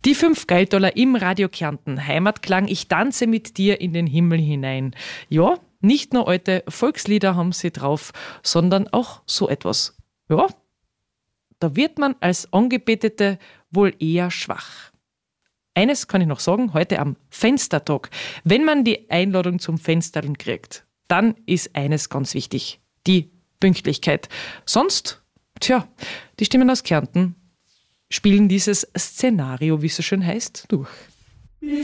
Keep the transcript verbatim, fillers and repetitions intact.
Die fünf Geldollar im Radio Kärnten. Heimatklang, ich tanze mit dir in den Himmel hinein. Ja, nicht nur alte Volkslieder haben sie drauf, sondern auch so etwas. Ja, da wird man als Angebetete wohl eher schwach. Eines kann ich noch sagen, heute am Fenstertag. Wenn man die Einladung zum Fenstern kriegt, dann ist eines ganz wichtig, die Pünktlichkeit. Sonst, tja, die Stimmen aus Kärnten spielen dieses Szenario, wie es so schön heißt, durch.